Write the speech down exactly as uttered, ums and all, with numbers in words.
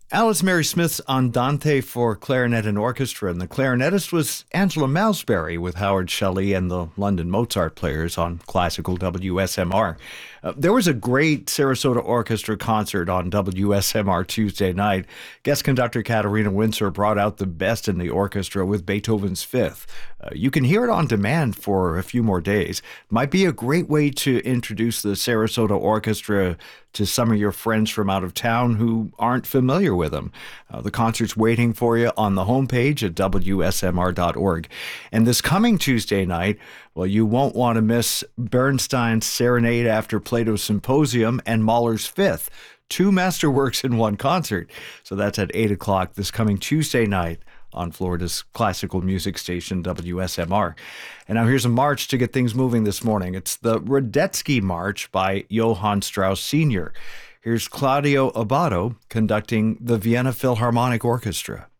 Alice Mary Smith's Andante for clarinet and orchestra, and the clarinetist was Angela Malsbury with Howard Shelley and the London Mozart Players on classical W S M R. Uh, there was a great Sarasota Orchestra concert on W S M R Tuesday night. Guest conductor Katarina Windsor brought out the best in the orchestra with Beethoven's Fifth. Uh, you can hear it on demand for a few more days. Might be a great way to introduce the Sarasota Orchestra to some of your friends from out of town who aren't familiar with them. Uh, the concert's waiting for you on the homepage at W S M R dot org. And this coming Tuesday night, well, you won't want to miss Bernstein's Serenade After Plato's Symposium and Mahler's Fifth. Two masterworks in one concert. So that's at eight o'clock this coming Tuesday night on Florida's classical music station, W S M R. And now here's a march to get things moving this morning. It's the Radetzky March by Johann Strauss Senior Here's Claudio Abbado conducting the Vienna Philharmonic Orchestra.